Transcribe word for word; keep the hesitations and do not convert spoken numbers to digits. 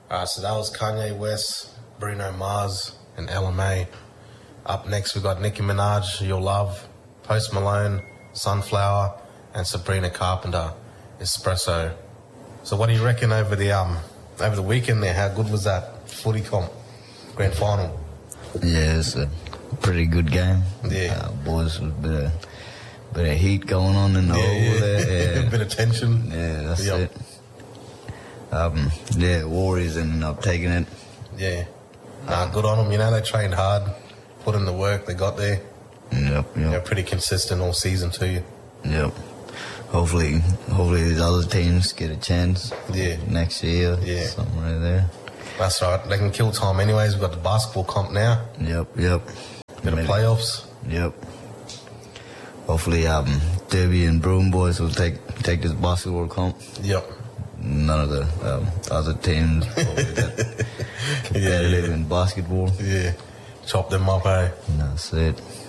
Alright, so that was Kanye West, Bruno Mars, and Ella May. Up next, we got Nicki Minaj, Your Love, Post Malone, Sunflower, and Sabrina Carpenter, Espresso. So, what do you reckon over the um over the weekend there? How good was that footy comp, grand final? Yeah, it's a pretty good game. Yeah, uh, boys with a bit of, bit of heat going on in the yeah, hole yeah. there. Yeah. A bit of tension. Yeah, that's Yep. it. Um, yeah, Warriors ended up taking it. Yeah, nah, good on them. You know, they trained hard, put in the work, they got there. Yep, They're yep, pretty consistent all season too. yep. Hopefully, hopefully these other teams get a chance. Yeah. Next year. Yeah. Something right there. That's right. They can kill time anyways. We've got the basketball comp now. Yep, yep. Bit of Maybe- playoffs. Yep. Hopefully, um, Derby and Broome boys will take take this basketball comp. Yep. None of the um, other teams probably that competitive yeah. in basketball. Yeah. Chop them up, eh? And that's it.